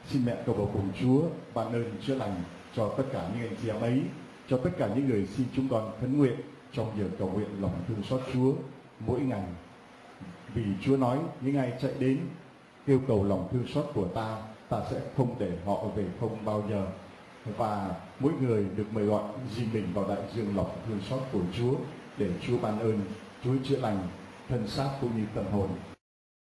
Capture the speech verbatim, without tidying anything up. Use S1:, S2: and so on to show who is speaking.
S1: Xin mẹ cầu bầu cùng Chúa ban ơn chữa lành cho tất cả những anh chị em ấy, cho tất cả những người xin chúng con khấn nguyện trong giờ cầu nguyện lòng thương xót Chúa mỗi ngày. Vì Chúa nói những ai chạy đến kêu cầu lòng thương xót của ta, ta sẽ không để họ về không bao giờ. Và mỗi người được mời gọi dìm mình vào đại dương lòng thương xót của Chúa để Chúa ban ơn, Chúa chữa lành thân xác cũng như tâm hồn.